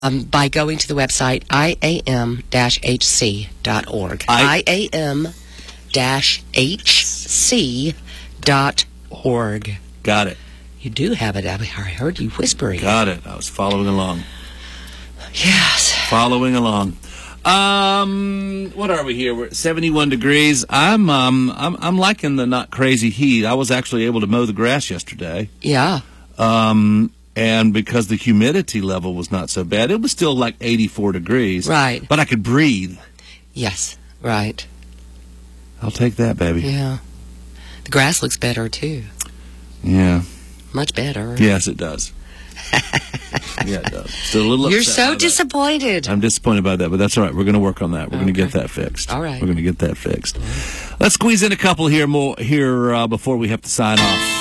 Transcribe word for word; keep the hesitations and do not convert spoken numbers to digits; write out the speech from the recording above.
Um, by going to the website I A M H C dot org. I A M H C dot org. Got it. You do have it. I heard you whispering. Got it. I was following along. Yes. Following along. Um, what are we here? We're at seventy-one degrees. I'm um I'm I'm liking the not crazy heat. I was actually able to mow the grass yesterday. Yeah. Um, and because the humidity level was not so bad, it was still like eighty-four degrees. Right. But I could breathe. Yes. Right. I'll take that, baby. Yeah. The grass looks better too. Yeah. Much better. Yes, it does. Yeah, it does. Still a little You're upset so by disappointed. that. I'm disappointed about that, but that's all right. We're going to work on that. We're Okay. going to get that fixed. All right. We're going to get that fixed. Let's squeeze in a couple here more here uh, before we have to sign off.